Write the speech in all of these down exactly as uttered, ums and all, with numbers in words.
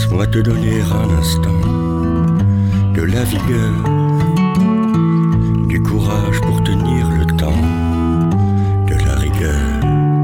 Laisse-moi te donner un instant de la vigueur, du courage pour tenir le temps, de la rigueur.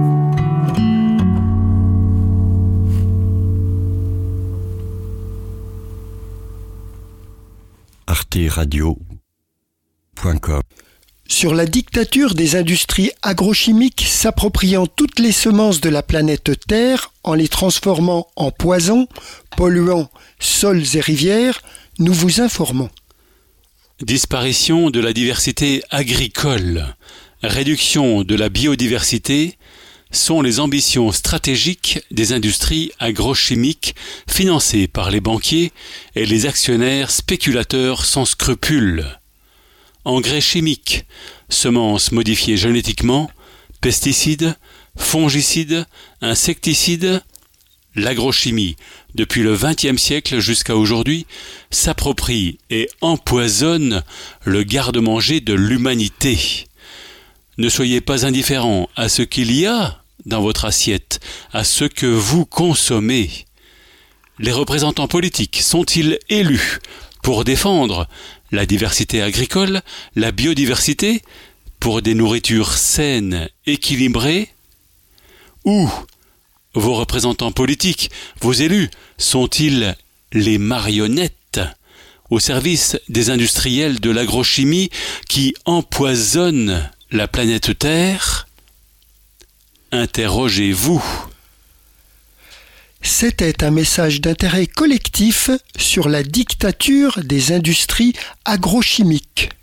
arte radio point com. Sur la dictature des industries agrochimiques s'appropriant toutes les semences de la planète Terre en les transformant en poison, polluant sols et rivières, nous vous informons. Disparition de la diversité agricole, réduction de la biodiversité sont les ambitions stratégiques des industries agrochimiques financées par les banquiers et les actionnaires spéculateurs sans scrupules. Engrais chimiques, semences modifiées génétiquement, pesticides, fongicides, insecticides, l'agrochimie, depuis le vingtième siècle jusqu'à aujourd'hui, s'approprie et empoisonne le garde-manger de l'humanité. Ne soyez pas indifférents à ce qu'il y a dans votre assiette, à ce que vous consommez. Les représentants politiques sont-ils élus pour défendre la diversité agricole, la biodiversité, pour des nourritures saines, équilibrées? Ou vos représentants politiques, vos élus, sont-ils les marionnettes au service des industriels de l'agrochimie qui empoisonnent la planète Terre? Interrogez-vous. C'était un message d'intérêt collectif sur la dictature des industries agrochimiques.